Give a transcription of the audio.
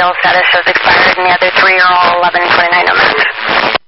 status has expired, and the other 3 are all 1129 nomads.